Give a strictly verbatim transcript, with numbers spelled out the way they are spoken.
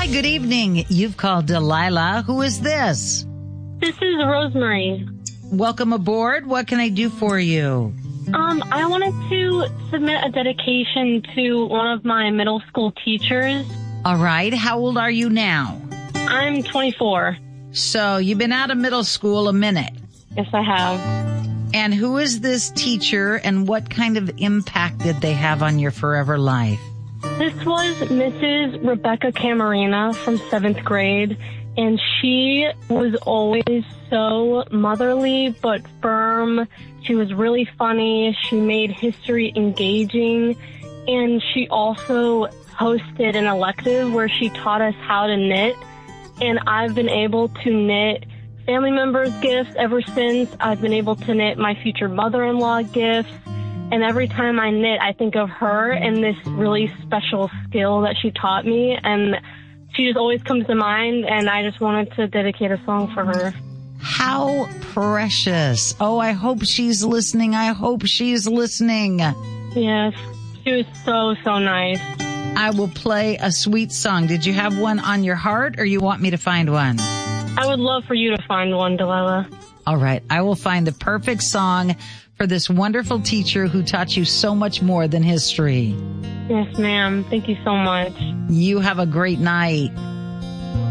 good evening. You've called Delilah. Who is this? This is Rosemary. Welcome aboard. What can I do for you? Um, I wanted to submit a dedication to one of my middle school teachers. All right. How old are you now? I'm twenty-four. So you've been out of middle school a minute. Yes, I have. And who is this teacher and what kind of impact did they have on your forever life? This was Missus Rebecca Camarina from seventh grade, and she was always so motherly but firm. She was really funny. She made history engaging, and she also hosted an elective where she taught us how to knit, and I've been able to knit family members' gifts ever since. I've been able to knit my future mother-in-law gifts. And every time I knit, I think of her and this really special skill that she taught me. And she just always comes to mind, and I just wanted to dedicate a song for her. How precious. Oh, I hope she's listening. I hope she's listening. Yes, she was so, so nice. I will play a sweet song. Did you have one on your heart, or you want me to find one? I would love for you to find one, Delilah. All right. I will find the perfect song for this wonderful teacher who taught you so much more than history. Yes, ma'am. Thank you so much. You have a great night.